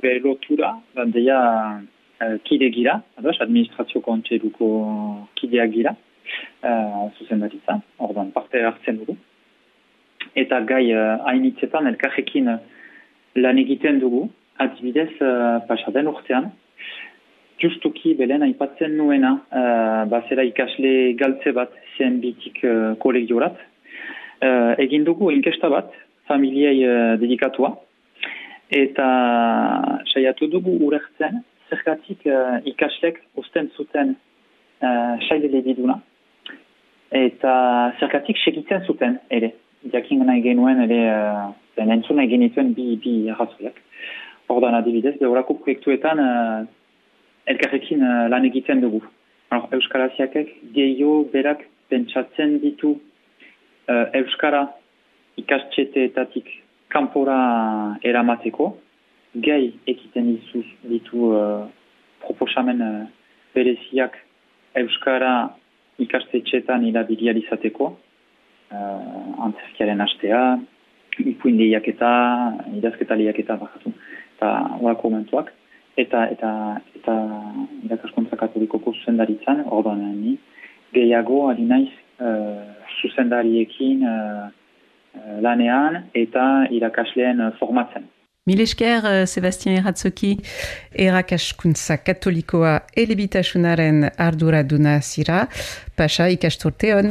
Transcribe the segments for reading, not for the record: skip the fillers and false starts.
bere lotura, deia kide gira, administrazio kontseiluko kideak gira, zuzendaritza, orduan parte hartzen dugu. Eta gai hainitzetan elkarrekin lan egiten dugu, adibidez pasaden urtean, justuki belen aipatzen nuena, bazera ikasle galtze bat zen bitik kolegiorat. Egin dugu inkesta bat, familiei dedikatua, eta saiatu dugu urertzen, zergatik ikaslek osten zuten sailele biduna, eta zergatik segitzen zuten ere. Jakin nahi genuen ere, entzun nahi genituen bi arrazoiak. Ordan adibidez, horako proiektuetan elkarrekin lan egiten dugu. Euskaraziakek gehiago berak pentsatzen ditu Euskara ikastxeteetatik kanpora eramateko, gai ekiten ditu proposamen bereziak Euskara ikastetxeetan hilabilializateko, antzerkiaren hastea, ipuin lehiaketa, idazketa lehiaketa bakatu, eta horako momentuak, eta irakaskuntza katolikoko zuzendaritzan, orduan ni, gehiago ari naiz zuzendariekin lanean eta irakasleen formatzen. Mil esker, Sebastien Erratzoki, Irakaskuntza Katolikoa elebitasunaren arduraduna zira, pasa ikasturte on.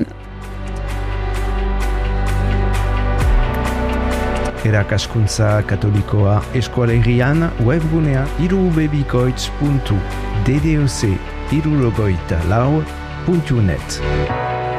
Irakaskuntza Katolikoa eskualerrian webgunea irubebikoitz.ddc irurogojtalau.net